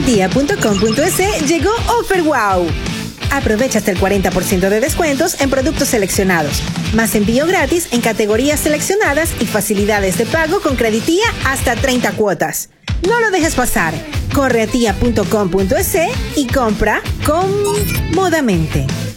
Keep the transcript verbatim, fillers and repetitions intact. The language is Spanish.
tia punto com punto es llegó Offer Wow. Aprovecha hasta el cuarenta por ciento de descuentos en productos seleccionados, más envío gratis en categorías seleccionadas y facilidades de pago con Creditía hasta treinta cuotas. No lo dejes pasar. Corre a tia punto com punto es y compra cómodamente.